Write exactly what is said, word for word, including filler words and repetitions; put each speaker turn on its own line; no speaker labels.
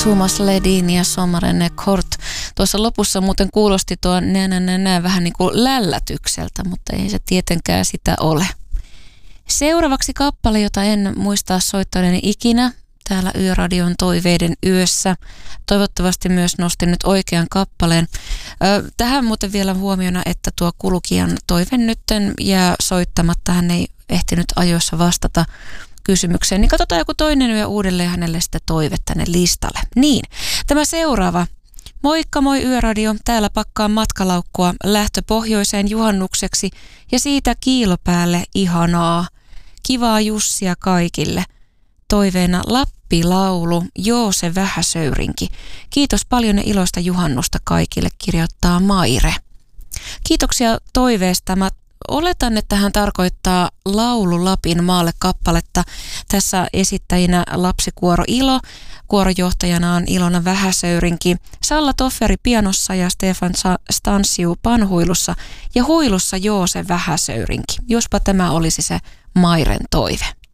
Thomas Ledin ja Sommaren Kort. Tuossa lopussa muuten kuulosti tuo nä, nä, nä, nä, vähän niin kuin lällätykseltä, mutta ei se tietenkään sitä ole. Seuraavaksi kappale, jota en muistaa soittaneeni ikinä täällä Yöradion toiveiden yössä. Toivottavasti myös nostin nyt oikean kappaleen. Ö, tähän muuten vielä huomiona, että tuo kulkijan toive nytten jää soittamatta. Hän ei ehtinyt ajoissa vastata kysymykseen. Niin katsotaan joku toinen yö uudelleen hänelle sitä toive tänne listalle. Niin, tämä seuraava. Moikka moi Yöradio. Täällä pakkaan matkalaukkua lähtö pohjoiseen juhannukseksi ja siitä kiilopäälle ihanaa. Kivaa Jussia kaikille. Toiveena Lappi-laulu, joo se vähäsöyrinki. Kiitos paljon ja iloista juhannusta kaikille, kirjoittaa Maire. Kiitoksia toiveesta. Mä oletan, että hän tarkoittaa Laulu Lapin maalle kappaletta. Tässä esittäjinä lapsikuoro Ilo, kuorojohtajana on Ilona Vähäsöyrinki, Salla Tofferi pianossa ja Stefan Stansiu panhuilussa ja huilussa joo se Vähäsöyrinki. Jospa tämä olisi se Mairen toive.